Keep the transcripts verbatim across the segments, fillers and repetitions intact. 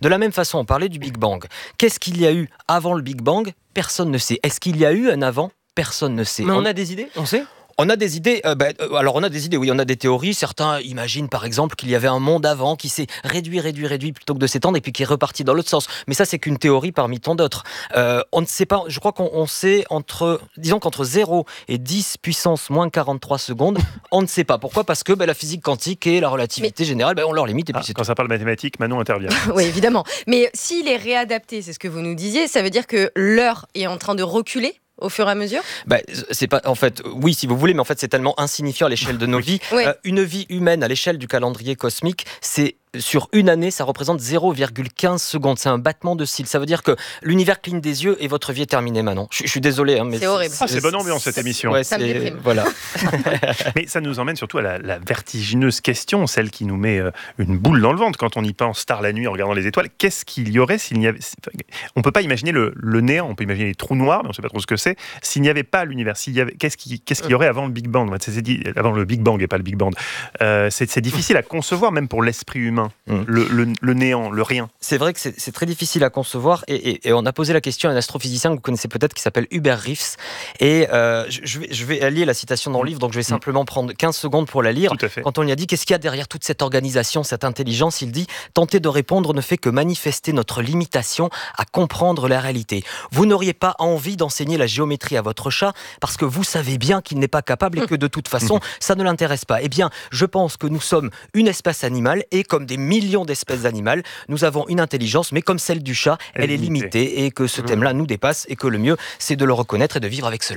De la même façon, on parlait du Big Bang. Qu'est-ce qu'il y a eu avant le Big Bang ? Personne ne sait. Est-ce qu'il y a eu un avant ? Personne ne sait. Mais on, on a des idées ? On sait ? On a des idées, euh, bah, euh, alors on a des idées, oui, on a des théories. Certains imaginent par exemple qu'il y avait un monde avant qui s'est réduit, réduit, réduit plutôt que de s'étendre et puis qui est reparti dans l'autre sens. Mais ça, c'est qu'une théorie parmi tant d'autres. Euh, on ne sait pas, je crois qu'on on sait entre, disons qu'entre zéro et dix puissance moins quarante-trois secondes, on ne sait pas. Pourquoi ? Parce que bah, la physique quantique et la relativité Mais... générale, bah, on leur limite et puis ah, c'est Quand tout. ça parle mathématiques, Manon intervient. Oui, évidemment. Mais s'il est réadapté, c'est ce que vous nous disiez, ça veut dire que l'heure est en train de reculer au fur et à mesure ? Bah, c'est pas, en fait, oui, si vous voulez, mais en fait, c'est tellement insignifiant à l'échelle de nos vies. Oui. Euh, une vie humaine à l'échelle du calendrier cosmique, c'est sur une année, ça représente zéro virgule quinze secondes. C'est un battement de cils. Ça veut dire que l'univers cligne des yeux et votre vie est terminée, Manon. Je, je suis désolé. Hein, mais c'est horrible. Ah, c'est bonne ambiance cette émission. Ouais, ça me déprime. Voilà. Mais ça nous emmène surtout à la, la vertigineuse question, celle qui nous met euh, une boule dans le ventre quand on y pense tard la nuit en regardant les étoiles. Qu'est-ce qu'il y aurait s'il n'y avait... On ne peut pas imaginer le, le néant, on peut imaginer les trous noirs, mais on ne sait pas trop ce que c'est. S'il n'y avait pas l'univers, s'il y avait... qu'est-ce, qui, qu'est-ce qu'il y aurait avant le Big Bang ? C'est, c'est dit, avant le Big Bang et pas le Big Bang. Euh, c'est, c'est difficile à concevoir, même pour l'esprit humain, mm. le, le, le néant, le rien. C'est vrai que c'est, c'est très difficile à concevoir et, et, et on a posé la question à un astrophysicien que vous connaissez peut-être qui s'appelle Hubert Reeves. Et euh, je, je, vais, je vais allier la citation dans le livre, donc je vais simplement prendre quinze secondes pour la lire. Tout à fait. Quand on lui a dit qu'est-ce qu'il y a derrière toute cette organisation, cette intelligence, il dit « Tenter de répondre ne fait que manifester notre limitation à comprendre la réalité. Vous n'auriez pas envie d'enseigner la géométrie à votre chat parce que vous savez bien qu'il n'est pas capable et que de toute façon, ça ne l'intéresse pas. Eh bien, je pense que nous sommes une espèce animale et comme des millions d'espèces animales, nous avons une intelligence, mais comme celle du chat, elle, elle est limitée. limitée et que ce thème-là nous dépasse et que le mieux, c'est de le reconnaître et de vivre avec cela. »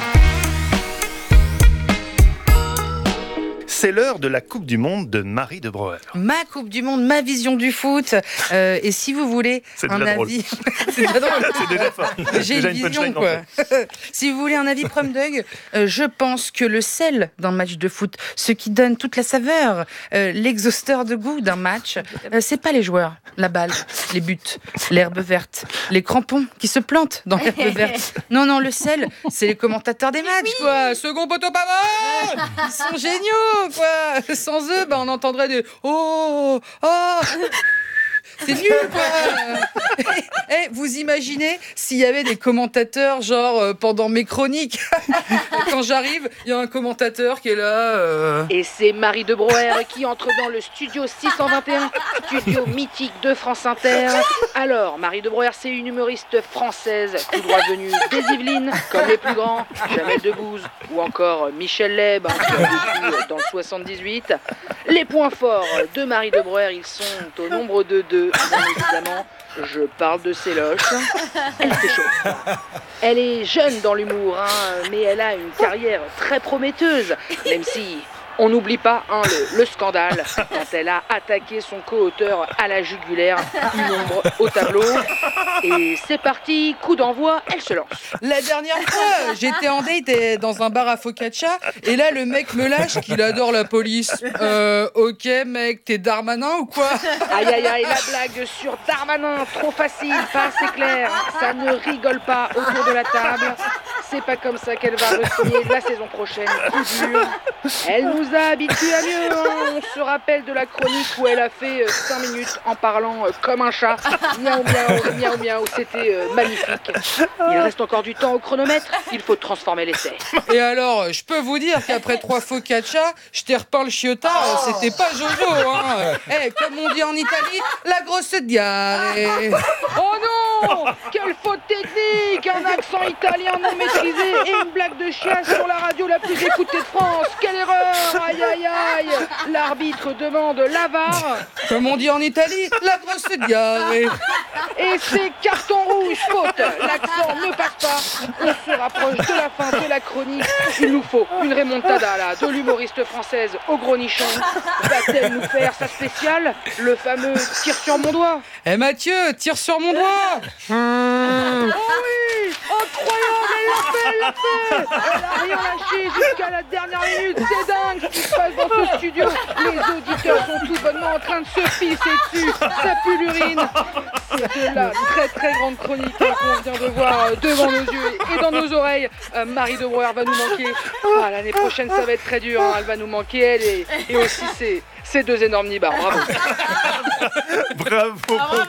C'est l'heure de la Coupe du Monde de Marie de Brouwer. Ma Coupe du Monde, ma vision du foot. Euh, et si vous voulez c'est un avis... c'est déjà drôle. C'est déjà fort. J'ai déjà une une vision, quoi. Si vous voulez un avis Prum Dug, euh, je pense que le sel d'un match de foot, ce qui donne toute la saveur, euh, l'exhausteur de goût d'un match, euh, c'est pas les joueurs, la balle, les buts, l'herbe verte, les crampons qui se plantent dans l'herbe verte. Non, non, le sel, c'est les commentateurs des matchs, oui. quoi. Second poteau pas mal. Ils sont géniaux. Quoi. Sans eux, bah, on entendrait des oh, oh. C'est nul, quoi. Et, et vous imaginez s'il y avait des commentateurs, genre euh, pendant mes chroniques, quand j'arrive, il y a un commentateur qui est là. Euh... Et c'est Marie de Brouwer qui entre dans le studio six cent vingt et un, studio mythique de France Inter. Alors, Marie de Brouwer, c'est une humoriste française, tout droit venue des Yvelines, comme les plus grands, Jamel Debbouze ou encore Michel Leb, hein, qui a vécu dans le soixante-dix-huit. Les points forts de Marie de Brouwer, ils sont au nombre de deux. Bien évidemment, je parle de ses loches. Elle s'échauffe. Elle est jeune dans l'humour, hein, mais elle a une carrière très prometteuse, même si on n'oublie pas hein, le, le scandale quand elle a attaqué son co-auteur à la jugulaire, une ombre au tableau. Et c'est parti, coup d'envoi, elle se lance. La dernière fois, j'étais en date dans un bar à focaccia et là le mec me lâche qu'il adore la police. Euh, ok mec, t'es Darmanin ou quoi ? Aïe aïe aïe, la blague sur Darmanin, trop facile, pas assez clair. Ça ne rigole pas autour de la table. C'est pas comme ça qu'elle va re-signer la saison prochaine, coup dur. Elle nous a habitués à mieux, hein. On se rappelle de la chronique où elle a fait cinq minutes en parlant euh, comme un chat. Miaou miaou, miaou miaou, c'était euh, magnifique. Il reste encore du temps au chronomètre, il faut transformer l'essai. Et alors, je peux vous dire qu'après trois focaccia, je t'ai repeint le chiotard, oh. C'était pas Jojo, hein. Hey, comme on dit en Italie, la grosse diarrhée. Oh non, quelle faute technique, un accent italien non maîtrisé et une blague de chiasse sur la radio la plus écoutée de France. Quelle erreur. Aïe aïe aïe. L'arbitre demande la V A R. Comme on dit en Italie, la grosse diarrhée. Et c'est carton rouge, faute. L'accent ne passe pas. On se rapproche de la fin de la chronique. Il nous faut une remontada là, de l'humoriste française au gros nichon. Va-t-elle nous faire sa spéciale, le fameux tire sur mon doigt? Eh Mathieu, tire sur mon doigt. mmh. Oh oui, incroyable, elle l'a fait, elle l'a fait. Elle a rien lâché jusqu'à la dernière minute. C'est dingue ce qui se passe dans ce studio. Les auditeurs sont tout bonnement en train de se pisser dessus. Ça pue l'urine. C'est de la très très grande chronique qu'on vient de voir devant nos yeux et dans nos oreilles. Euh, Marie de Brouwer va nous manquer. Ah, l'année prochaine, ça va être très dur. Hein. Elle va nous manquer, elle, et, et aussi ses, ses deux énormes nibards. Bravo. Bravo.